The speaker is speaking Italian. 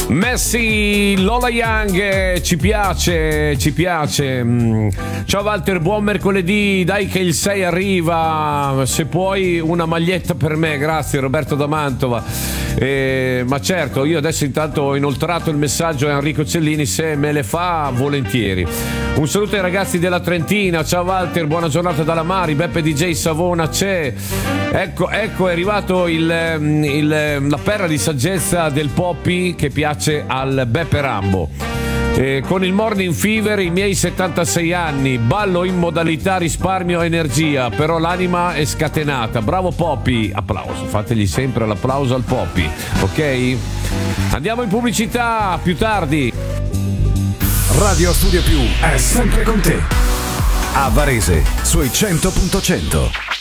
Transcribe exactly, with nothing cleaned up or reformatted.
Messi, Lola Young, eh, ci piace, ci piace. Mm. Ciao Walter, buon mercoledì, dai che il sei arriva, se puoi una maglietta per me, grazie Roberto da Mantova. Eh, ma certo, io adesso intanto ho inoltrato il messaggio a Enrico Cellini, se me le fa volentieri. Un saluto ai ragazzi della Trentina, ciao Walter, buona giornata dalla Mari, Beppe D J Savona c'è. Ecco, ecco è arrivato il, il, la perla di saggezza del Poppy che piace al Beppe Rambo. Eh, con il Morning Fever, i miei settantasei anni, ballo in modalità risparmio energia, però l'anima è scatenata. Bravo Poppy, applauso, fategli sempre l'applauso al Poppy, ok? Andiamo in pubblicità, più tardi. Radio Studio Più è sempre con te. A Varese, sui cento punto cento.